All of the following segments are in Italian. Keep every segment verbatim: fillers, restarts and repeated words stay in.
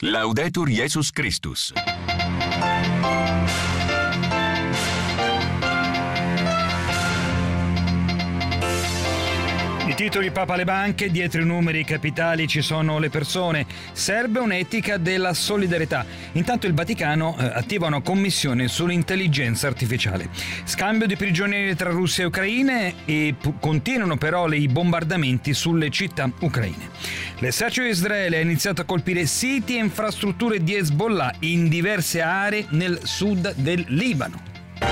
Laudetur Jesus Christus. I titoli Papa alle banche, dietro i numeri i capitali ci sono le persone. Serve un'etica della solidarietà. Intanto il Vaticano eh, attiva una commissione sull'intelligenza artificiale. Scambio di prigionieri tra Russia e Ucraina e p- continuano però i bombardamenti sulle città ucraine. L'esercito di Israele ha iniziato a colpire siti e infrastrutture di Hezbollah in diverse aree nel sud del Libano.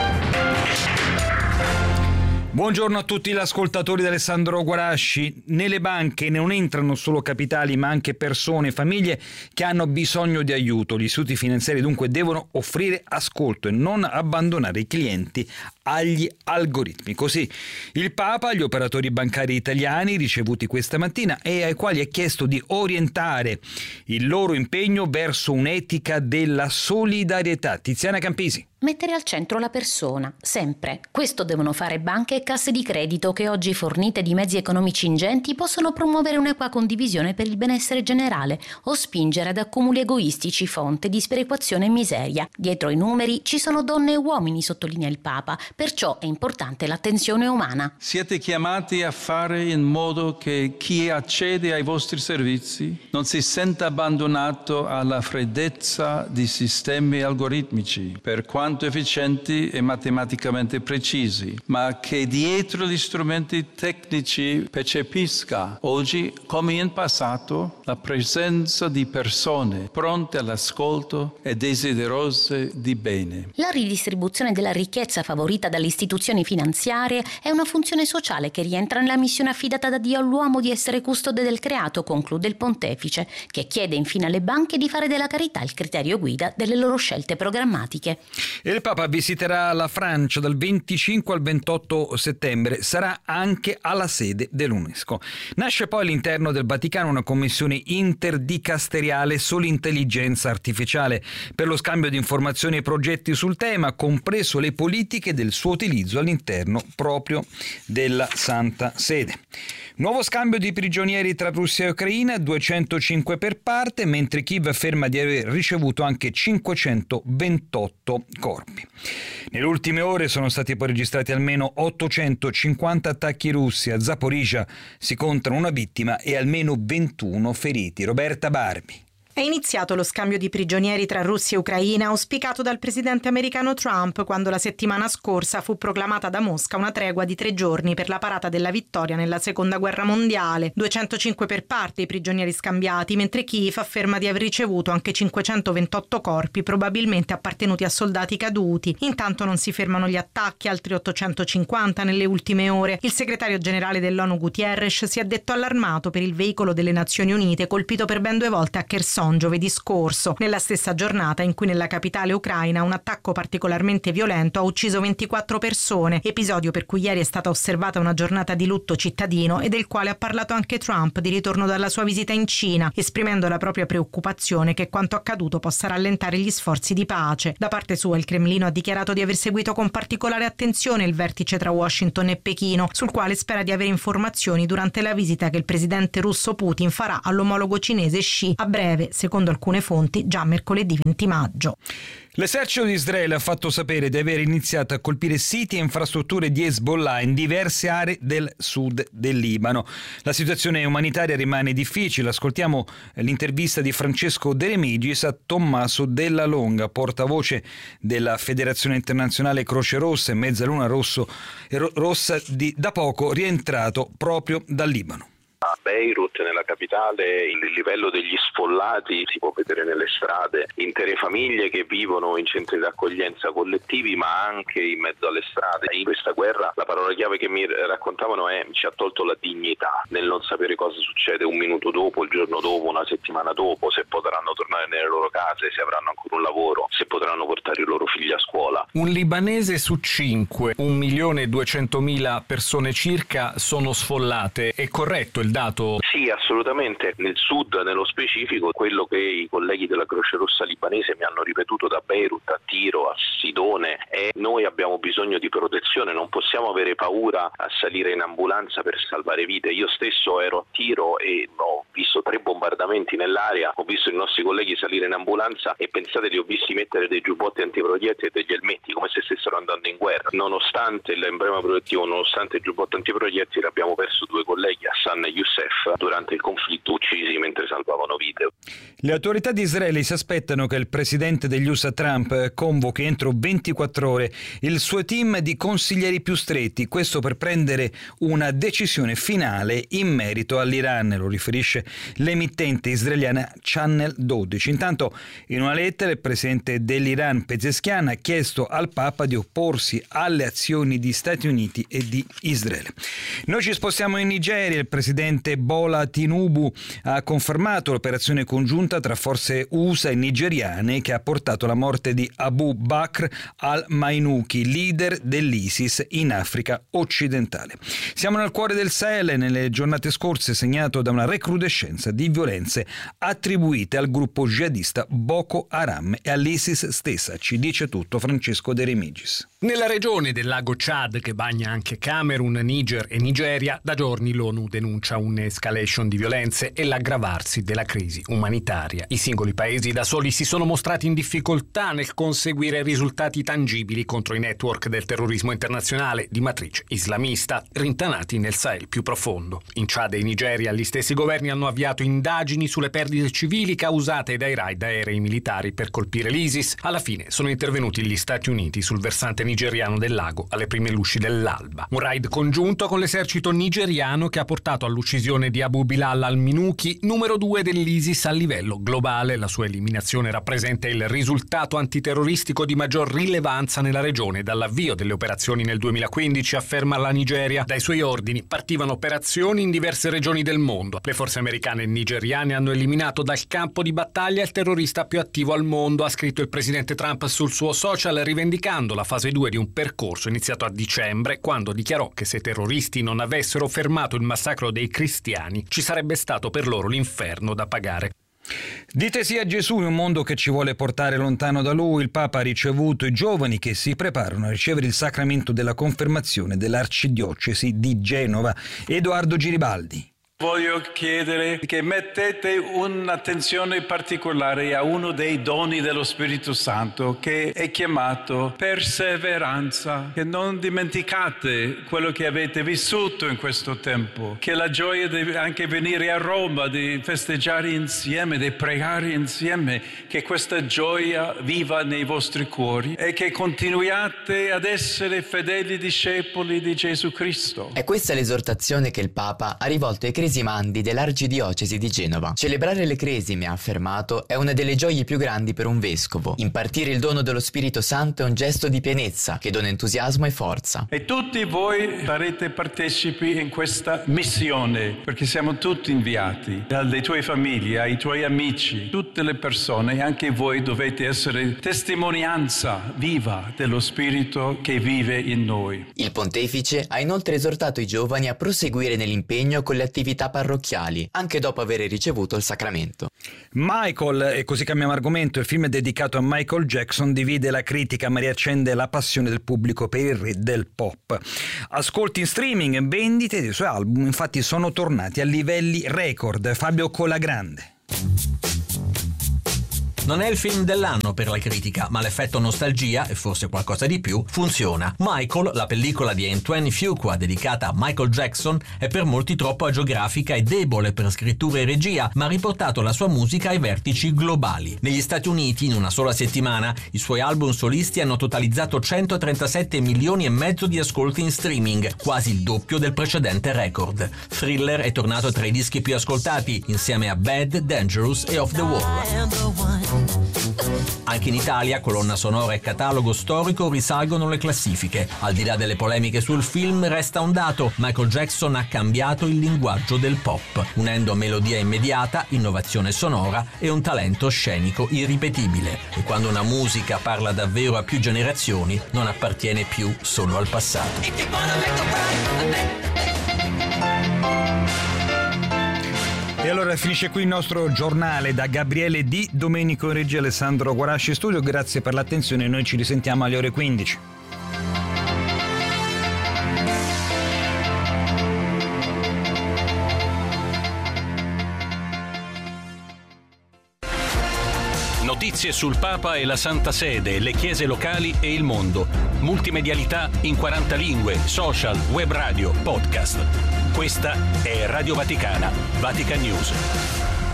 Buongiorno a tutti gli ascoltatori di Alessandro Guarasci. Nelle banche non entrano solo capitali ma anche persone e famiglie che hanno bisogno di aiuto. Gli istituti finanziari dunque devono offrire ascolto e non abbandonare i clienti agli algoritmi. Così il Papa agli operatori bancari italiani ricevuti questa mattina e ai quali ha chiesto di orientare il loro impegno verso un'etica della solidarietà. Tiziana Campisi. Mettere al centro la persona, sempre. Questo devono fare banche e casse di credito che oggi, fornite di mezzi economici ingenti, possono promuovere un'equa condivisione per il benessere generale o spingere ad accumuli egoistici, fonte di sperequazione e miseria. Dietro i numeri ci sono donne e uomini, sottolinea il Papa, perciò è importante l'attenzione umana. Siete chiamati a fare in modo che chi accede ai vostri servizi non si senta abbandonato alla freddezza di sistemi algoritmici, per quanto efficienti e matematicamente precisi, ma che dietro gli strumenti tecnici percepisca, oggi come in passato, la presenza di persone pronte all'ascolto e desiderose di bene. La ridistribuzione della ricchezza favorita dalle istituzioni finanziarie è una funzione sociale che rientra nella missione affidata da Dio all'uomo di essere custode del creato, conclude il pontefice, che chiede infine alle banche di fare della carità il criterio guida delle loro scelte programmatiche. Il Papa visiterà la Francia dal venticinque al ventotto settembre, sarà anche alla sede dell'UNESCO. Nasce poi all'interno del Vaticano una commissione interdicasteriale sull'intelligenza artificiale per lo scambio di informazioni e progetti sul tema, compreso le politiche del suo utilizzo all'interno proprio della Santa Sede. Nuovo scambio di prigionieri tra Russia e Ucraina, duecentocinque per parte, mentre Kiev afferma di aver ricevuto anche cinquecentoventotto corpi. Nelle ultime ore sono stati poi registrati almeno ottocentocinquanta attacchi russi. A Zaporizhzhia si contano una vittima e almeno ventuno feriti. Roberta Barbi. È iniziato lo scambio di prigionieri tra Russia e Ucraina, auspicato dal presidente americano Trump quando la settimana scorsa fu proclamata da Mosca una tregua di tre giorni per la parata della vittoria nella seconda guerra mondiale. duecentocinque per parte i prigionieri scambiati, mentre Kiev afferma di aver ricevuto anche cinquecentoventotto corpi, probabilmente appartenuti a soldati caduti. Intanto non si fermano gli attacchi, altri ottocentocinquanta nelle ultime ore. Il segretario generale dell'ONU Guterres si è detto allarmato per il veicolo delle Nazioni Unite colpito per ben due volte a Kherson giovedì scorso, nella stessa giornata in cui nella capitale ucraina un attacco particolarmente violento ha ucciso ventiquattro persone, episodio per cui ieri è stata osservata una giornata di lutto cittadino e del quale ha parlato anche Trump di ritorno dalla sua visita in Cina, esprimendo la propria preoccupazione che quanto accaduto possa rallentare gli sforzi di pace. Da parte sua il Cremlino ha dichiarato di aver seguito con particolare attenzione il vertice tra Washington e Pechino, sul quale spera di avere informazioni durante la visita che il presidente russo Putin farà all'omologo cinese Xi a breve, secondo alcune fonti già mercoledì venti maggio. L'esercito di Israele ha fatto sapere di aver iniziato a colpire siti e infrastrutture di Hezbollah in diverse aree del sud del Libano. La situazione umanitaria rimane difficile. Ascoltiamo l'intervista di Francesco De Remigis a Tommaso Della Longa, portavoce della Federazione Internazionale Croce Rossa e Mezzaluna Rosso, Rossa di da poco rientrato proprio dal Libano. A Beirut, nella capitale, il livello degli sfollati si può vedere nelle strade, intere famiglie che vivono in centri di accoglienza collettivi ma anche in mezzo alle strade. In questa guerra la parola chiave che mi raccontavano è ci ha tolto la dignità nel non sapere cosa succede un minuto dopo, il giorno dopo, una settimana dopo, se potranno tornare nelle loro case, se avranno ancora un lavoro, se potranno portare i loro figli a scuola. Un libanese su cinque, un milione e duecentomila persone circa sono sfollate. È corretto il il dato? Sì, assolutamente. Nel sud, nello specifico, quello che i colleghi della Croce Rossa libanese mi hanno ripetuto da Beirut a Tiro, a Sidone, è: noi abbiamo bisogno di protezione, non possiamo avere paura a salire in ambulanza per salvare vite. Io stesso ero a Tiro e ho visto tre bombardamenti nell'area, ho visto i nostri colleghi salire in ambulanza e pensate, li ho visti mettere dei giubbotti antiproiettili e degli elmetti come se stessero andando in guerra. Nonostante l'emblema protettivo, nonostante il giubbotto antiproiettili, abbiamo perso due colleghi, Hassan e Youssef, durante il conflitto, uccisi mentre salvavano vite. Le autorità di Israele si aspettano che il presidente degli U S A Trump convochi entro ventiquattro ore il suo team di consiglieri più stretti, questo per prendere una decisione finale in merito all'Iran, lo riferisce l'emittente israeliana Channel dodici. Intanto, in una lettera, il presidente dell'Iran Pezeshkian ha chiesto al Papa di opporsi alle azioni di Stati Uniti e di Israele. Noi ci spostiamo in Nigeria. Il presidente Bola Tinubu ha confermato l'operazione congiunta tra forze U S A e nigeriane che ha portato alla morte di Abu Bakr al-Mainuki, leader dell'ISIS in Africa occidentale. Siamo nel cuore del Sahel, nelle giornate scorse segnato da una recrudescenza di violenze attribuite al gruppo jihadista Boko Haram e all'ISIS stessa. Ci dice tutto Francesco De Remigis. Nella regione del lago Chad, che bagna anche Camerun, Niger e Nigeria, da giorni l'ONU denuncia un'escalation di violenze e l'aggravarsi della crisi umanitaria. I singoli paesi da soli si sono mostrati in difficoltà nel conseguire risultati tangibili contro i network del terrorismo internazionale di matrice islamista, rintanati nel Sahel più profondo. In Chad e Nigeria gli stessi governi hanno avviato indagini sulle perdite civili causate dai raid aerei militari per colpire l'ISIS. Alla fine sono intervenuti gli Stati Uniti sul versante nigeriano del lago alle prime luci dell'alba. Un raid congiunto con l'esercito nigeriano che ha portato all'uccisione di Abu Bilal al-Minuki, numero due dell'ISIS a livello globale. La sua eliminazione rappresenta il risultato antiterroristico di maggior rilevanza nella regione dall'avvio delle operazioni nel duemilaquindici, afferma la Nigeria. Dai suoi ordini partivano operazioni in diverse regioni del mondo. Le forze americane e nigeriane hanno eliminato dal campo di battaglia il terrorista più attivo al mondo, ha scritto il presidente Trump sul suo social, rivendicando la fase due di un percorso iniziato a dicembre, quando dichiarò che se i terroristi non avessero fermato il massacro dei cristiani ci sarebbe stato per loro l'inferno da pagare. Dite sì a Gesù in un mondo che ci vuole portare lontano da Lui. Il Papa ha ricevuto i giovani che si preparano a ricevere il sacramento della confermazione dell'Arcidiocesi di Genova. Edoardo Giribaldi. Voglio chiedere che mettete un'attenzione particolare a uno dei doni dello Spirito Santo che è chiamato perseveranza, che non dimenticate quello che avete vissuto in questo tempo, che la gioia di anche venire a Roma, di festeggiare insieme, di pregare insieme, che questa gioia viva nei vostri cuori e che continuiate ad essere fedeli discepoli di Gesù Cristo. È questa l'esortazione che il Papa ha rivolto ai cresimandi dell'Arcidiocesi di Genova. Celebrare le cresime, ha affermato, è una delle gioie più grandi per un vescovo. Impartire il dono dello Spirito Santo è un gesto di pienezza che dona entusiasmo e forza. E tutti voi sarete partecipi in questa missione, perché siamo tutti inviati dalle tue famiglie, ai tuoi amici, tutte le persone, e anche voi dovete essere testimonianza viva dello Spirito che vive in noi. Il pontefice ha inoltre esortato i giovani a proseguire nell'impegno con le attività parrocchiali, anche dopo aver ricevuto il sacramento. Michael, e così cambiamo argomento, il film dedicato a Michael Jackson divide la critica ma riaccende la passione del pubblico per il re del pop. Ascolti in streaming e vendite dei suoi album infatti sono tornati a livelli record. Fabio Colagrande. Non è il film dell'anno per la critica, ma l'effetto nostalgia, e forse qualcosa di più, funziona. Michael, la pellicola di Antoine Fuqua dedicata a Michael Jackson, è per molti troppo agiografica e debole per scrittura e regia, ma ha riportato la sua musica ai vertici globali. Negli Stati Uniti, in una sola settimana, i suoi album solisti hanno totalizzato centotrentasette milioni e mezzo di ascolti in streaming, quasi il doppio del precedente record. Thriller è tornato tra i dischi più ascoltati, insieme a Bad, Dangerous e Off the Wall. Anche in Italia, colonna sonora e catalogo storico risalgono le classifiche. Al di là delle polemiche sul film, resta un dato: Michael Jackson ha cambiato il linguaggio del pop, unendo melodia immediata, innovazione sonora e un talento scenico irripetibile. E quando una musica parla davvero a più generazioni, non appartiene più solo al passato. allora finisce qui il nostro giornale. Da Gabriele Di Domenico in regia, Alessandro Guarasci in studio, grazie per l'attenzione, noi ci risentiamo alle ore quindici. Notizie sul Papa e la Santa Sede, le chiese locali e il mondo. Multimedialità in quaranta lingue, social, web radio, podcast. Questa è Radio Vaticana, Vatican News.